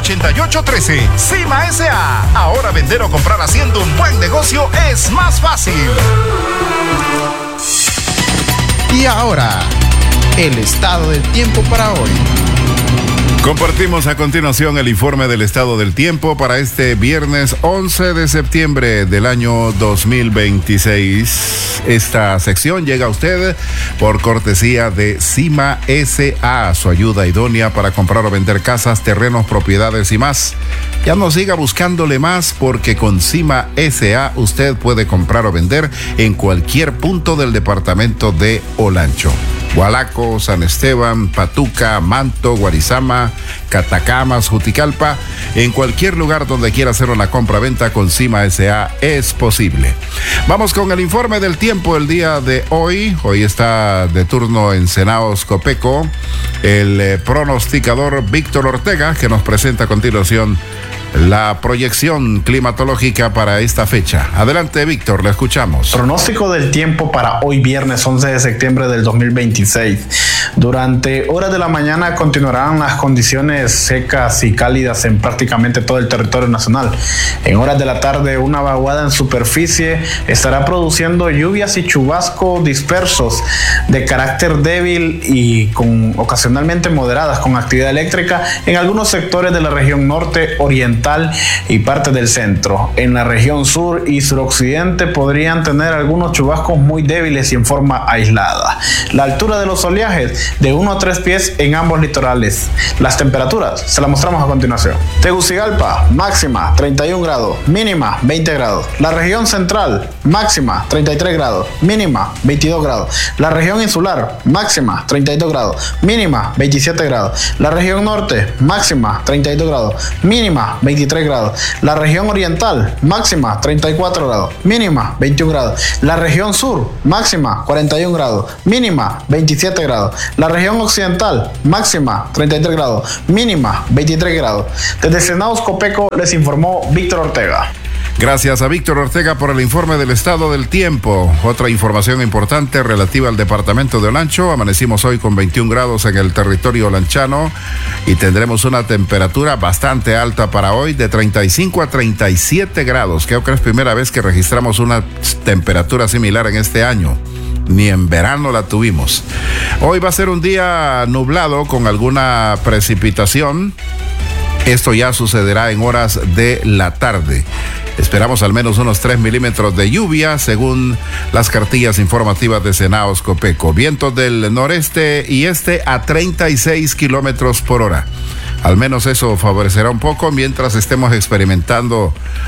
1813. Cima S.A. Ahora vender o comprar haciendo un buen negocio es más fácil. Y ahora, el estado del tiempo para hoy. Compartimos a continuación el informe del estado del tiempo para este viernes 11 de septiembre del año 2026. Esta sección llega a usted por cortesía de Cima S.A., su ayuda idónea para comprar o vender casas, terrenos, propiedades y más. Ya no siga buscándole más, porque con Cima S.A. usted puede comprar o vender en cualquier punto del departamento de Olancho. Hualaco, San Esteban, Patuca, Manto, Guarizama, Catacamas, Juticalpa. En cualquier lugar donde quiera hacer una compra-venta con Cima S.A. es posible. Vamos con el informe del tiempo el día de hoy. Hoy está de turno en Senaos Copeco el pronosticador Víctor Ortega, que nos presenta a continuación la proyección climatológica para esta fecha. Adelante, Víctor, le escuchamos. Pronóstico del tiempo para hoy viernes 11 de septiembre del 2026. Durante horas de la mañana continuarán las condiciones secas y cálidas en prácticamente todo el territorio nacional. En horas de la tarde, una vaguada en superficie estará produciendo lluvias y chubascos dispersos de carácter débil y ocasionalmente moderadas con actividad eléctrica en algunos sectores de la región norte, oriental y parte del centro. En la región sur y suroccidente podrían tener algunos chubascos muy débiles y en forma aislada. La altura de los oleajes de 1 a 3 pies en ambos litorales. Las temperaturas se las mostramos a continuación. Tegucigalpa, máxima 31 grados, mínima 20 grados. La región central, máxima 33 grados, mínima 22 grados. La región insular, máxima 32 grados, mínima 27 grados. La región norte, máxima 32 grados, mínima 23 grados. La región oriental, máxima 34 grados, mínima 21 grados. La región sur, máxima 41 grados, mínima 27 grados. La región occidental, máxima 33 grados, mínima 23 grados. Desde Senaos Copeco les informó Víctor Ortega. Gracias a Víctor Ortega por el informe del estado del tiempo. Otra información importante relativa al departamento de Olancho. Amanecimos hoy con 21 grados en el territorio olanchano y tendremos una temperatura bastante alta para hoy, de 35 a 37 grados. Creo que es primera vez que registramos una temperatura similar en este año. Ni en verano la tuvimos. Hoy va a ser un día nublado con alguna precipitación. Esto ya sucederá en horas de la tarde. Esperamos al menos unos 3 milímetros de lluvia, según las cartillas informativas de Senaos Copeco. Vientos del noreste y este a 36 kilómetros por hora. Al menos eso favorecerá un poco mientras estemos experimentando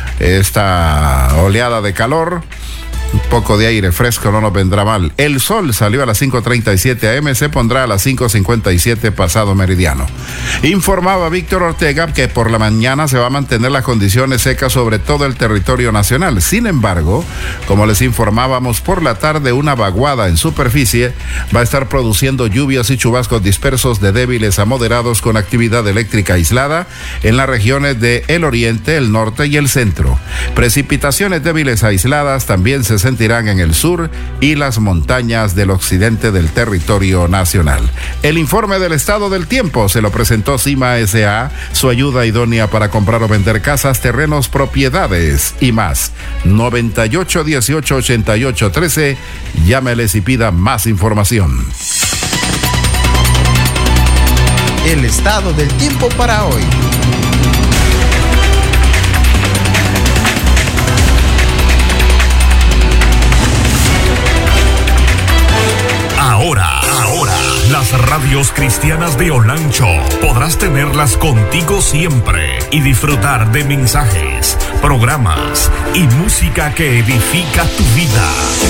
esta oleada de calor. Un poco de aire fresco no nos vendrá mal. El sol salió a las 5:37 am, se pondrá a las 5:57 pasado meridiano. Informaba Víctor Ortega que por la mañana se va a mantener las condiciones secas sobre todo el territorio nacional. Sin embargo, como les informábamos, por la tarde una vaguada en superficie va a estar produciendo lluvias y chubascos dispersos de débiles a moderados con actividad eléctrica aislada en las regiones de el oriente, el norte y el centro. Precipitaciones débiles aisladas también se sentirán en el sur y las montañas del occidente del territorio nacional. El informe del estado del tiempo se lo presentó Cima S.A., su ayuda idónea para comprar o vender casas, terrenos, propiedades y más. 98188813. Llámeles y pida más información. El estado del tiempo para hoy. Ahora, las radios cristianas de Olancho podrás tenerlas contigo siempre y disfrutar de mensajes, programas y música que edifica tu vida.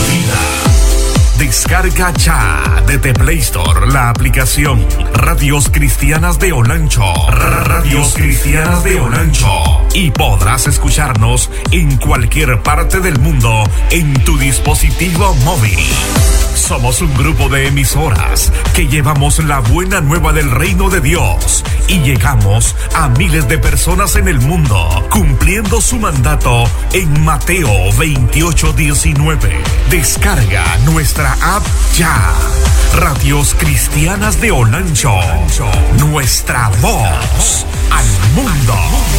Descarga ya desde Play Store la aplicación Radios Cristianas de Olancho. Radios Cristianas de Olancho. y podrás escucharnos en cualquier parte del mundo en tu dispositivo móvil. Somos un grupo de emisoras que llevamos la buena nueva del reino de Dios y llegamos a miles de personas en el mundo, cumpliendo su mandato en Mateo 28:19. Descarga nuestra app ya. Radios Cristianas de Olancho, nuestra voz al mundo.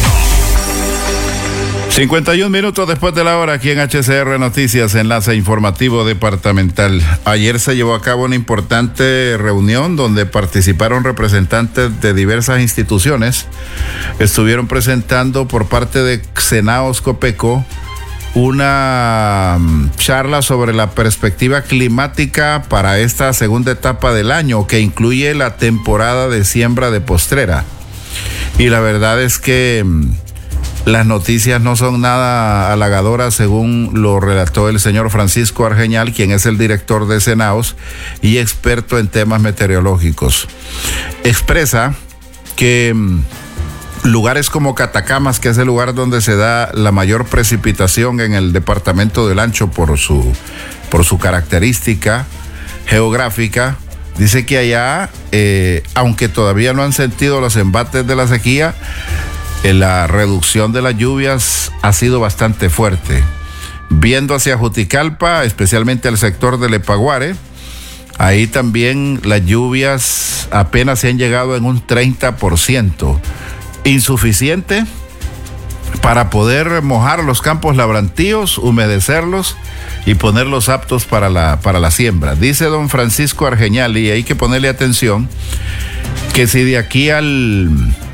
51 minutos después de la hora, aquí en HCR Noticias, enlace informativo departamental. Ayer se llevó a cabo una importante reunión donde participaron representantes de diversas instituciones. Estuvieron presentando por parte de Senaos Copeco una charla sobre la perspectiva climática para esta segunda etapa del año, que incluye la temporada de siembra de postrera. Y la verdad es que las noticias no son nada halagadoras, según lo relató el señor Francisco Argeñal, quien es el director de Senaos y experto en temas meteorológicos. Expresa que lugares como Catacamas, que es el lugar donde se da la mayor precipitación en el departamento de Olancho por su característica geográfica, dice que allá, aunque todavía no han sentido los embates de la sequía, la reducción de las lluvias ha sido bastante fuerte. Viendo hacia Juticalpa, especialmente al sector del Epaguare, ahí también las lluvias apenas se han llegado en un 30%. Insuficiente para poder mojar los campos labrantíos, humedecerlos y ponerlos aptos para la siembra. Dice don Francisco Argeñal, y hay que ponerle atención, que si de aquí al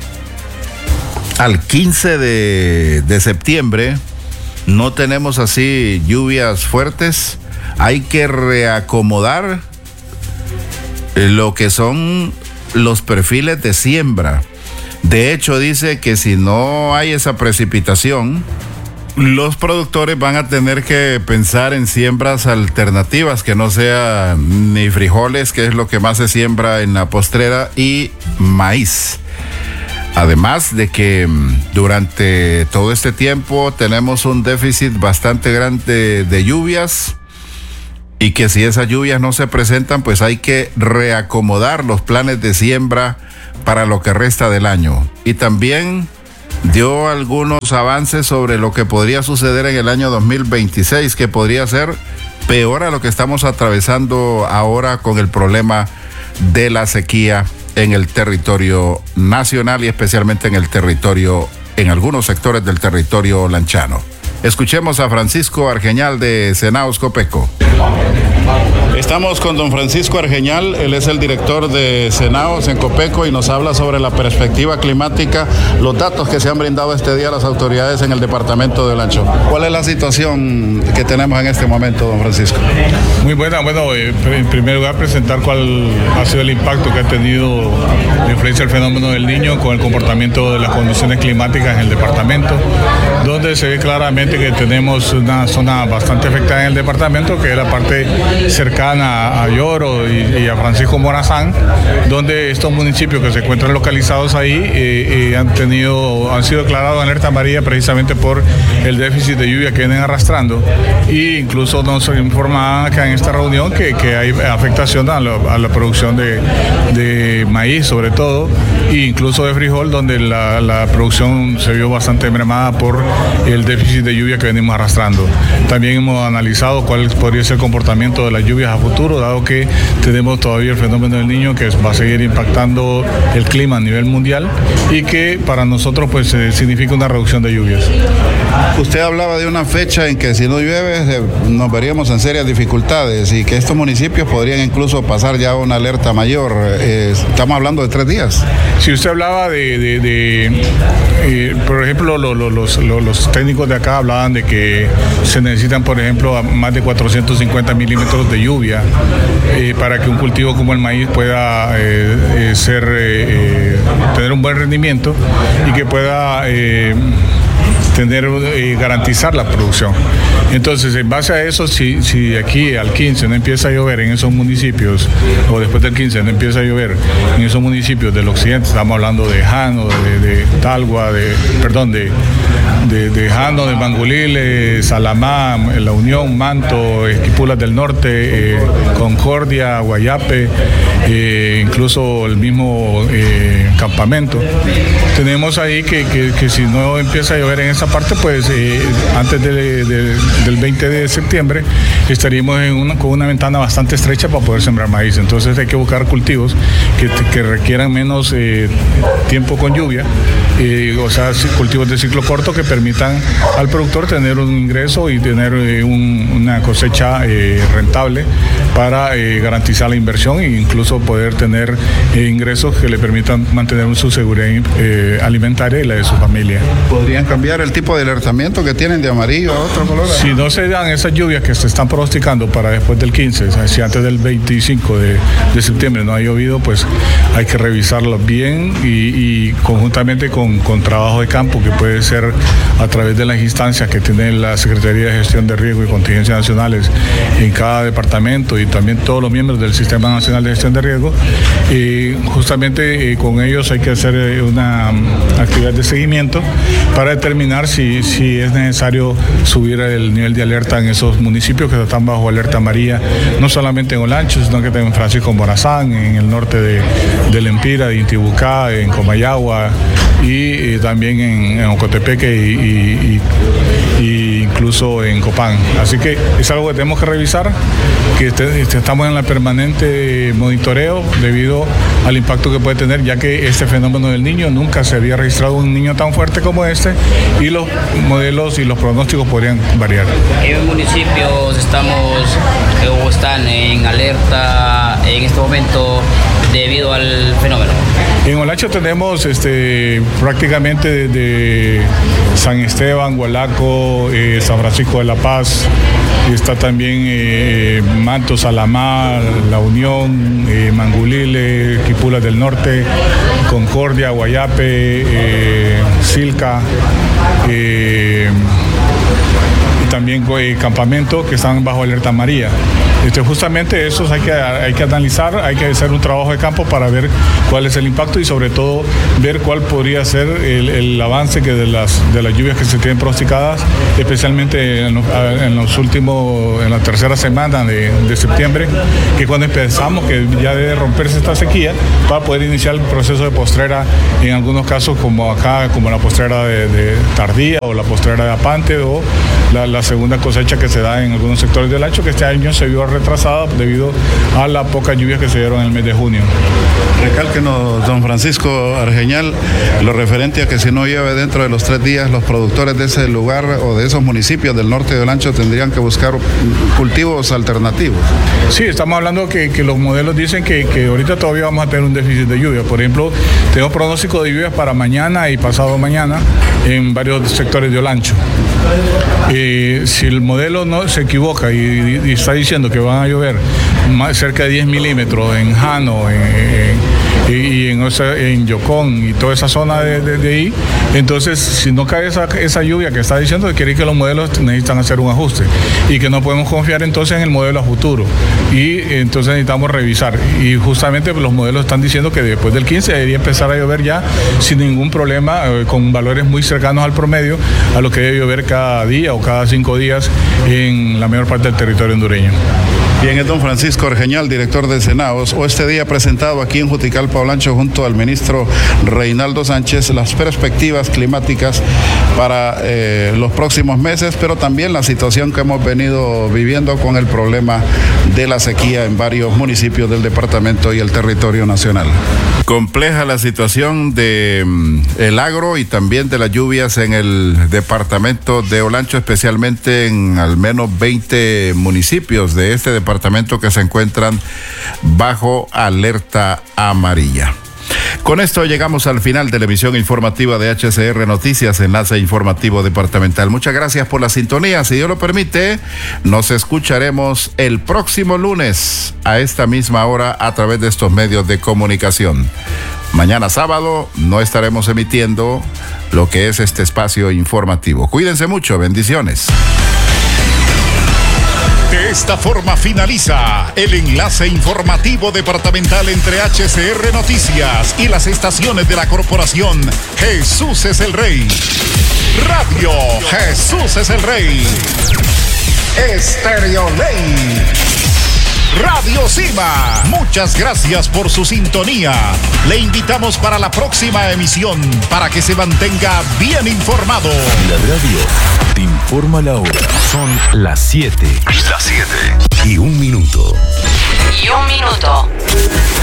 15 de septiembre no tenemos así lluvias fuertes, hay que reacomodar lo que son los perfiles de siembra. De hecho, dice que si no hay esa precipitación, los productores van a tener que pensar en siembras alternativas, que no sea ni frijoles, que es lo que más se siembra en la postrera, y maíz. Además de que durante todo este tiempo tenemos un déficit bastante grande de lluvias, y que si esas lluvias no se presentan, pues hay que reacomodar los planes de siembra para lo que resta del año. Y también dio algunos avances sobre lo que podría suceder en el año 2026, que podría ser peor a lo que estamos atravesando ahora con el problema de la sequía en el territorio nacional y especialmente en algunos sectores del territorio lanchano. Escuchemos a Francisco Argeñal de Senaos Copeco. Estamos con don Francisco Argeñal, él es el director de Senaos en Copeco y nos habla sobre la perspectiva climática, los datos que se han brindado este día a las autoridades en el departamento de Olancho. ¿Cuál es la situación que tenemos en este momento, don Francisco? Muy buena. Bueno, en primer lugar presentar cuál ha sido el impacto que ha tenido la influencia del fenómeno del Niño con el comportamiento de las condiciones climáticas en el departamento, donde se ve claramente que tenemos una zona bastante afectada en el departamento, que es la parte cercana a Lloro y a Francisco Morazán, donde estos municipios que se encuentran localizados ahí han sido declarados en alerta amarilla precisamente por el déficit de lluvia que vienen arrastrando, e incluso nos informaban acá en esta reunión que hay afectación a la producción de maíz sobre todo, e incluso de frijol, donde la producción se vio bastante mermada por el déficit de lluvia que venimos arrastrando. También hemos analizado cuál podría ser el comportamiento de las lluvias a futuro, dado que tenemos todavía el fenómeno del Niño que va a seguir impactando el clima a nivel mundial y que para nosotros pues significa una reducción de lluvias. Usted hablaba de una fecha en que si no llueve nos veríamos en serias dificultades y que estos municipios podrían incluso pasar ya a una alerta mayor. Estamos hablando de 3 días. Si usted hablaba por ejemplo, los técnicos de acá hablaban de que se necesitan, por ejemplo, más de 450 milímetros de lluvia para que un cultivo como el maíz pueda tener un buen rendimiento y que pueda garantizar la producción. Entonces, en base a eso, si aquí al 15 no empieza a llover en esos municipios, o después del 15 no empieza a llover en esos municipios del occidente, estamos hablando de Jano, de Talgua, de Jano, de Mangulile, Salamá, La Unión, Manto, Esquipulas del Norte, Concordia, Guayape, incluso el mismo Campamento. Tenemos ahí que si no empieza a llover en esa parte, pues antes del 20 de septiembre estaríamos con una ventana bastante estrecha para poder sembrar maíz. Entonces hay que buscar cultivos que requieran menos tiempo con lluvia, o sea, cultivos de ciclo corto que permitan al productor tener un ingreso y tener una cosecha rentable para garantizar la inversión e incluso poder tener ingresos que le permitan mantener su seguridad alimentaria y la de su familia. ¿Podrían cambiar el tipo de alertamiento que tienen de amarillo a otro color? Si no se dan esas lluvias que se están pronosticando para después del 15, o sea, si antes del 25 de septiembre no ha llovido, pues hay que revisarlo bien y conjuntamente con trabajo de campo que puede ser a través de las instancias que tiene la Secretaría de Gestión de Riesgo y Contingencias Nacionales en cada departamento y también todos los miembros del Sistema Nacional de Gestión de Riesgo. Justamente con ellos hay que hacer una actividad de seguimiento para determinar si es necesario subir el nivel de alerta en esos municipios que están bajo alerta amarilla, no solamente en Olancho, sino que también en Francisco Morazán, en el norte de Lempira, de Intibucá, en Comayagua y también en Ocotepeque y incluso en Copán. Así que es algo que tenemos que revisar, que estamos en la permanente monitoreo debido al impacto que puede tener, ya que este fenómeno del Niño nunca se había registrado un Niño tan fuerte como este y los modelos y los pronósticos podrían variar. ¿Qué municipios están en alerta en este momento debido al fenómeno? En Olancho tenemos prácticamente desde San Esteban, Gualaco, San Francisco de la Paz, está también Manto, Salamá, La Unión, Mangulile, Esquipulas del Norte, Concordia, Guayape, Silca, y también Campamento, que están bajo alerta amarilla. Justamente esos hay que analizar, hay que hacer un trabajo de campo para ver cuál es el impacto y sobre todo ver cuál podría ser el avance de las lluvias que se tienen pronosticadas, especialmente en la tercera semana de septiembre, que cuando empezamos, que ya debe romperse esta sequía, para poder iniciar el proceso de postrera, en algunos casos como acá, como la postrera de Tardía o la postrera de Apante o la segunda cosecha que se da en algunos sectores del Olancho, que este año se vio retrasada debido a las pocas lluvias que se dieron en el mes de junio. Recálquenos, don Francisco Argeñal, lo referente a que si no llueve dentro de los 3 días, los productores de ese lugar o de esos municipios del norte de Olancho tendrían que buscar cultivos alternativos. Sí, estamos hablando que los modelos dicen que ahorita todavía vamos a tener un déficit de lluvia. Por ejemplo, tenemos pronóstico de lluvias para mañana y pasado mañana en varios sectores de Olancho. Si el modelo no se equivoca y está diciendo que van a llover cerca de 10 milímetros en Jano y en Yocón y toda esa zona de ahí, entonces si no cae esa lluvia que está diciendo, quiere decir que los modelos necesitan hacer un ajuste y que no podemos confiar entonces en el modelo a futuro y entonces necesitamos revisar y justamente los modelos están diciendo que después del 15 debería empezar a llover ya sin ningún problema, con valores muy cercanos al promedio a lo que debe llover cada día o cada 5 días en la mayor parte del territorio hondureño. Bien, es don Francisco Argeñal, director de Senaos, este día presentado aquí en Juticalpa, Olancho, junto al ministro Reinaldo Sánchez, las perspectivas climáticas para los próximos meses, pero también la situación que hemos venido viviendo con el problema de la sequía en varios municipios del departamento y el territorio nacional. Compleja la situación del agro y también de las lluvias en el departamento de Olancho, especialmente en al menos 20 municipios de este departamento que se encuentran bajo alerta amarilla. Con esto llegamos al final de la emisión informativa de HCR Noticias, enlace informativo departamental. Muchas gracias por la sintonía. Si Dios lo permite, nos escucharemos el próximo lunes a esta misma hora a través de estos medios de comunicación. Mañana sábado no estaremos emitiendo lo que es este espacio informativo. Cuídense mucho, bendiciones. De esta forma finaliza el enlace informativo departamental entre HCR Noticias y las estaciones de la corporación Jesús es el Rey. Radio Jesús es el Rey. Estéreo Ley. Radio Cima. Muchas gracias por su sintonía. Le invitamos para la próxima emisión para que se mantenga bien informado. La radio te informa la hora. Son las 7. Las 7. Y 1 minuto. Y 1 minuto.